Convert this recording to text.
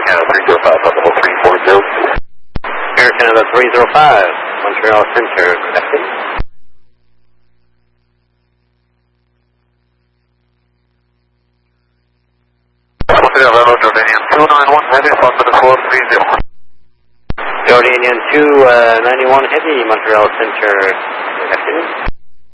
305, level 340. Air Canada 305, Montreal Center, good afternoon. Jordanian 291, heavy, Foster 430. Jordanian 291 Heavy, Montreal Center, good afternoon.